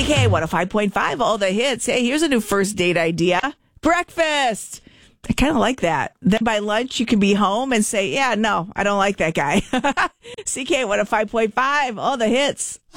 CK 105.5, all the hits. Hey, here's a new first date idea. Breakfast. I kind of like that. Then by lunch, you can be home and say, yeah, no, I don't like that guy. CK 105.5, all the hits.